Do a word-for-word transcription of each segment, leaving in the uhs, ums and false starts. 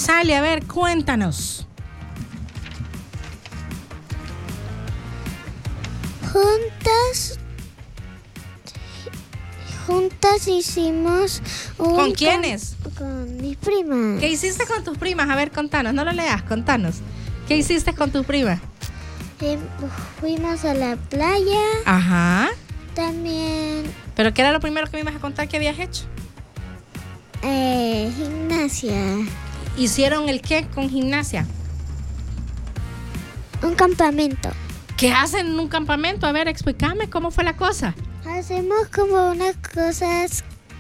Sally, a ver, cuéntanos. Juntas, juntas hicimos un... ¿Con quiénes? Con, con mis primas. ¿Qué hiciste con tus primas? A ver, contanos, no lo leas, contanos. ¿Qué hiciste con tus primas? Eh, fuimos a la playa. Ajá. También... ¿Pero qué era lo primero que me ibas a contar que habías hecho? Eh, gimnasia. ¿Hicieron el qué con gimnasia? Un campamento. ¿Qué hacen en un campamento? A ver, explícame cómo fue la cosa. Hacemos como unas cosas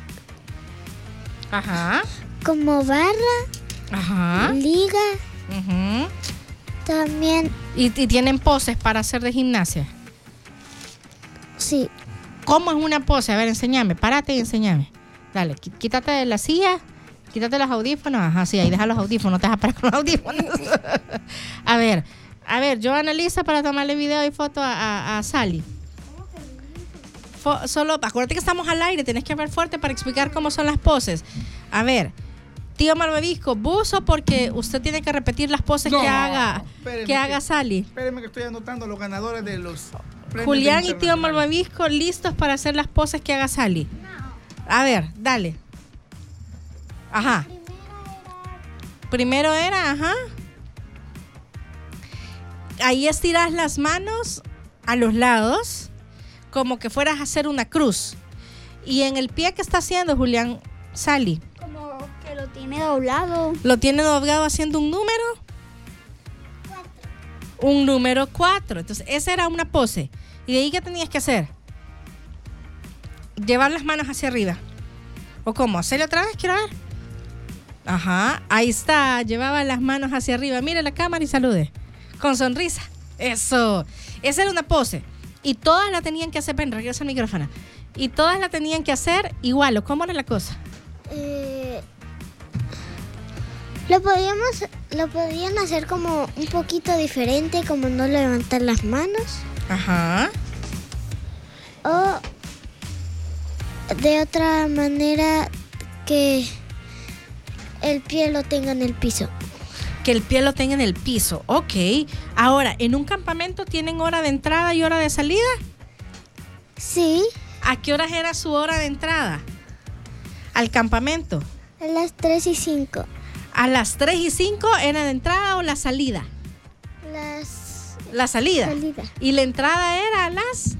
Ajá. como barra, Ajá. liga, Uh-huh. también, ¿Y, y tienen poses para hacer de gimnasia? sí, ¿Cómo es una pose? A ver, enséñame. Párate y enséñame. Dale, qui- quítate de la silla, quítate los audífonos. Ajá, sí, ahí deja los audífonos, no te vas a parar con los audífonos. A ver, a ver, yo analizo para tomarle video y foto a, a, a Sally. Fo- solo, acuérdate que estamos al aire, tenés que hablar fuerte para explicar cómo son las poses. A ver, tío Malvavisco, buzo porque usted tiene que repetir las poses No, que haga, espéreme que haga que- Sally. Espérenme que estoy anotando los ganadores de los premios Julián y tío internacionales. Malvavisco listos para hacer las poses que haga Sally. A ver, dale. Ajá. Primero era, ajá. Ahí estiras las manos a los lados, como que fueras a hacer una cruz. Y en el pie que está haciendo Julián, Sally, como que lo tiene doblado. lo tiene doblado haciendo un número. Un número cuatro. Entonces, esa era una pose. ¿Y de ahí qué tenías que hacer? Llevar las manos hacia arriba. ¿O cómo? ¿Hacerlo otra vez? Quiero ver. Ajá, ahí está. Llevaba las manos hacia arriba. Mire la cámara y salude. Con sonrisa. Eso. Esa era una pose. Y todas la tenían que hacer. Ven, regresa el micrófono. Y todas la tenían que hacer igual. ¿O cómo era la cosa? Eh, lo podíamos, lo podían hacer como un poquito diferente, como no levantar las manos, Ajá. o de otra manera que el pie lo tenga en el piso. Que el pie lo tenga en el piso. Ok. Ahora, ¿en un campamento tienen hora de entrada y hora de salida? Sí, ¿A qué horas era su hora de entrada al campamento? a las tres y cinco. ¿A las tres y cinco era la entrada o la salida? Las La salida. salida. Y la entrada era a las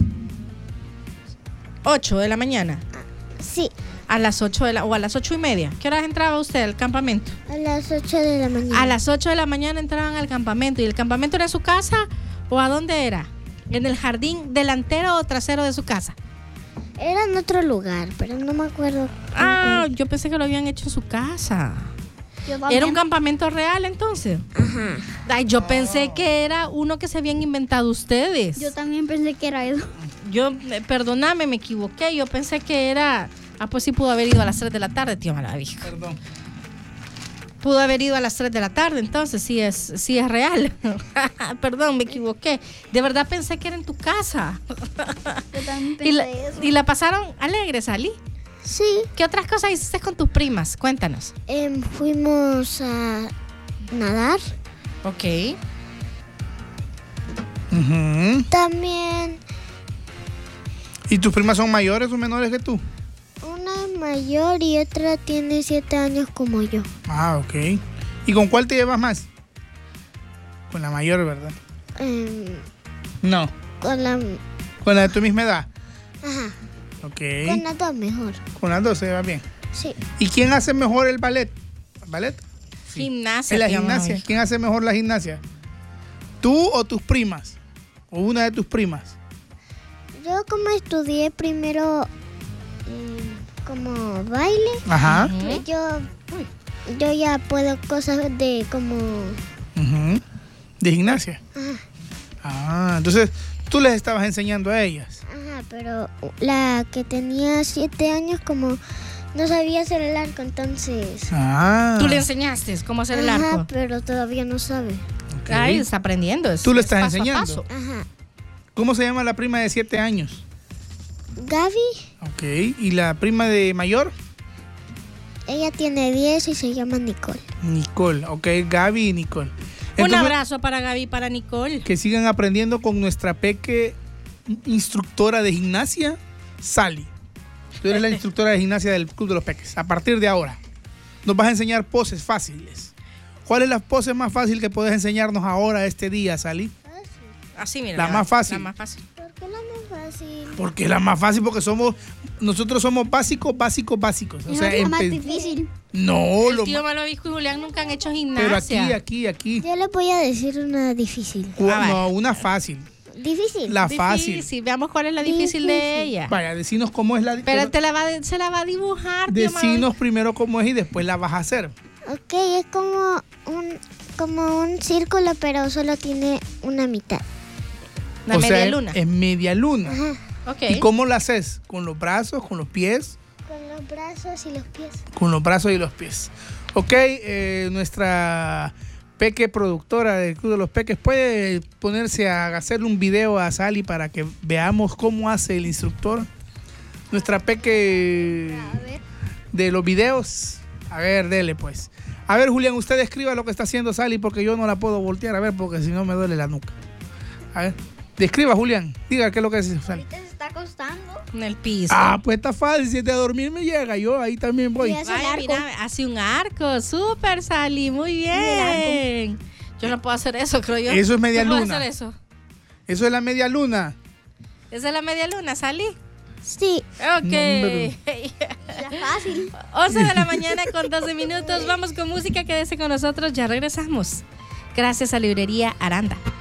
ocho de la mañana. Sí, A las ocho de la, o a las ocho y media. ¿Qué horas entraba usted al campamento? a las ocho de la mañana. A las ocho de la mañana entraban al campamento. ¿Y el campamento era en su casa o a dónde era? ¿En el jardín delantero o trasero de su casa? Era en otro lugar, pero no me acuerdo. Ah, yo pensé que lo habían hecho en su casa. Yo ¿Era un campamento real entonces? Ajá. Ay, yo pensé que era uno que se habían inventado ustedes. Yo también pensé que era eso. Yo, eh, perdóname, me equivoqué. Yo pensé que era... Ah, pues sí pudo haber ido a las tres de la tarde, tío Malavisco. Perdón. Pudo haber ido a las tres de la tarde, entonces sí es, sí es real. Perdón, me equivoqué. De verdad pensé que era en tu casa. Yo también ¿Y la, pensé eso. y la pasaron alegre, Sally? Sí, ¿Qué otras cosas hiciste con tus primas? Cuéntanos. em, fuimos a nadar. Ok. Ujú. También ¿Y tus primas son mayores o menores que tú? una es mayor y otra tiene siete años como yo. Ah, ok. ¿Y con cuál te llevas más? Con la mayor, ¿verdad? Em, No. con la... Con la de tu misma edad. Ajá, Ok. con las dos mejor. Con las dos se va bien. Sí, ¿Y quién hace mejor el ballet? ¿Ballet? Sí. Gimnasia. En la tío gimnasia. Malavisco. ¿Quién hace mejor la gimnasia? ¿Tú o tus primas? ¿O una de tus primas? yo como estudié primero mm, como baile, Ajá. Ujú. yo, yo ya puedo cosas de como... Ujú. ¿De gimnasia? Ajá, Ah, entonces tú les estabas enseñando a ellas. ajá, pero la que tenía siete años como no sabía hacer el arco, entonces... Ah. Tú le enseñaste cómo hacer el Ajá, arco. pero todavía no sabe. Ok. Ay, está aprendiendo. es- Tú le es estás paso a enseñando. paso. Ajá. ¿Cómo se llama la prima de siete años? Gaby, Ok. ¿Y la prima de mayor? ella tiene diez y se llama Nicole. Nicole, ok, Gaby y Nicole. Un Entonces, abrazo para Gaby y para Nicole. que sigan aprendiendo con nuestra peque instructora de gimnasia, Sally. Tú eres la instructora de gimnasia del Club de los Peques. A partir de ahora, nos vas a enseñar poses fáciles. ¿Cuál es la pose más fácil que puedes enseñarnos ahora este día, Sally? Así, mira. La mira, más fácil. La más fácil. ¿Por qué la más fácil? Porque es la más fácil, porque somos, nosotros somos básicos, básicos, básicos. O sea, es la más empe- difícil. No, El lo tío ma- Malvavisco y Julián nunca han hecho pero gimnasia. aquí, aquí, aquí. Yo le voy a decir una difícil. Cu- A ver. No, una fácil. Difícil. La fácil. Difícil. Veamos cuál es la difícil, de Difícil. ella. Vaya, decinos cómo es la. Pero te la va, a- se la va a dibujar, tío Decinos Malvavisco. primero cómo es y después la vas a hacer. Ok, es como un, como un círculo, pero solo tiene una mitad. La O media sea, luna. Es media luna. Ajá. Ok. ¿Y cómo la haces? ¿Con los brazos, con los pies? Con los brazos y los pies. Con los brazos y los pies. Ok, eh, nuestra peque productora del Club de los Peques puede ponerse a hacerle un video a Sally para que veamos cómo hace el instructor. Nuestra peque A ver. de los videos. A ver, dele pues. A ver, Julián, usted describa lo que está haciendo Sally porque yo no la puedo voltear a ver porque si no me duele la nuca. A ver, describa, Julián. Diga qué es lo que hace Sally. Se está acostando. En el piso. Ah, pues está fácil. Si es de dormir me llega. Yo ahí también voy. Y hace el Vaya, arco. mira, hace un arco. Súper, Sally. Muy bien. Yo no puedo hacer eso, creo yo. Eso es media ¿Tú puedes luna. hacer eso? Eso es la media luna. Esa es la media luna, Sally. Sí, Ok. No, hombre. ya fácil. once de la mañana con doce minutos. Vamos con música. Quédese con nosotros. Ya regresamos. Gracias a Librería Aranda.